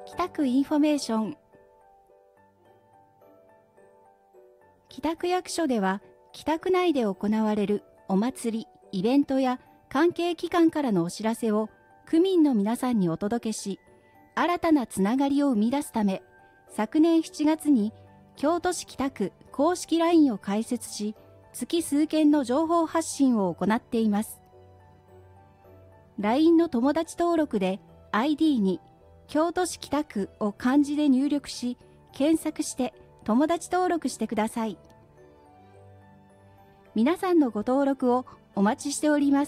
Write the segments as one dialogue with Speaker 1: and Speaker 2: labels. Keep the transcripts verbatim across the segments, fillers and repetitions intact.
Speaker 1: 北区インフォメーション。北区役所では、北区内で行われるお祭り、イベントや関係機関からのお知らせを区民の皆さんにお届けし、新たなつながりを生み出すため、昨年しちがつに京都市北区公式 ライン を開設し、月数件の情報発信を行っています。ライン の友達登録で アイディー に京都市北区を漢字で入力し、検索して友達登録してください。皆さんのご登録をお待ちしております。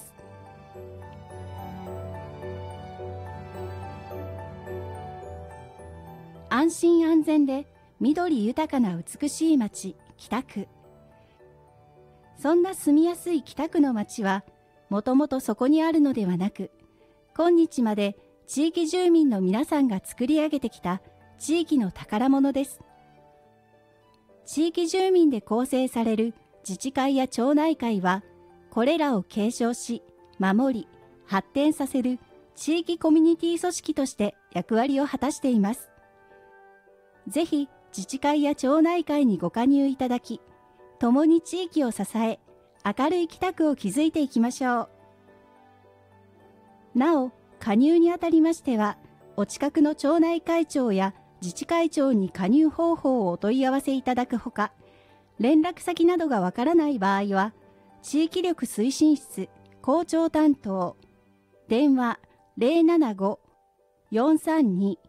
Speaker 1: 安心安全で緑豊かな美しい街、北区。そんな住みやすい北区の街は、もともとそこにあるのではなく、今日まで地域住民の皆さんが作り上げてきた地域の宝物です。地域住民で構成される自治会や町内会は、これらを継承し、守り、発展させる地域コミュニティ組織として役割を果たしています。ぜひ自治会や町内会にご加入いただき、共に地域を支え、明るい北区を築いていきましょう。なお、加入にあたりましては、お近くの町内会長や自治会長に加入方法をお問い合わせいただくほか、連絡先などがわからない場合は、地域力推進室校長担当、電話 ゼロななご よんさんに